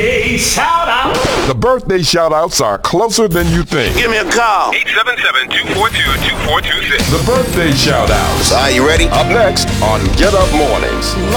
birthday shout out. The birthday shout-outs are closer than you think. Give me a call. 877-242-2426. The birthday shout-outs. Are you ready? Up next on Get Up Mornings.